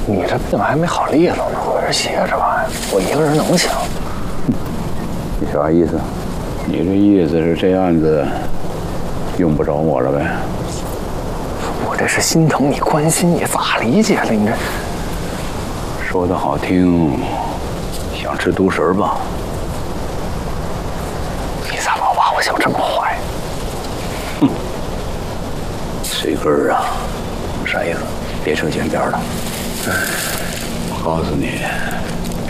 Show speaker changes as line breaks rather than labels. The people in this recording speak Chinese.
你这病还没好利落呢，我这歇着吧，我一个人能行。
你啥意思？你这意思是这案子用不着我了呗？
我这是心疼你、关心你，咋理解了？你这
说的好听，想吃独食吧？
你咋老把我想这么坏？
哼，随根儿啊，啥意思？别扯前边了。我告诉你。